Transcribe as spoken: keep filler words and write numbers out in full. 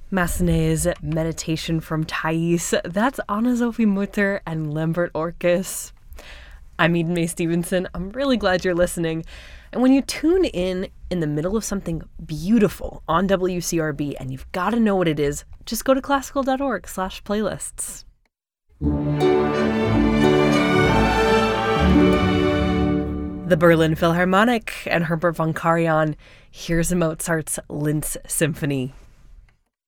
Massenet's Meditation from Thais. That's Anna-Sophie Mutter and Lambert Orkes. I'm Eden Mae Stevenson. I'm really glad you're listening. And when you tune in in the middle of something beautiful on W C R B and you've got to know what it is, just go to classical.org slash playlists. The Berlin Philharmonic and Herbert von Karajan. Here's Mozart's Linz Symphony.